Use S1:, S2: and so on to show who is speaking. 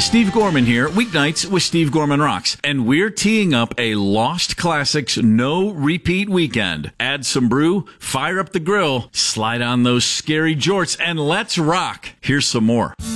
S1: Steve Gorman here, weeknights with Steve Gorman Rocks, and we're teeing up a Lost Classics no repeat weekend. Add some brew, fire up the grill, slide on those scary jorts, and let's rock. Here's some more.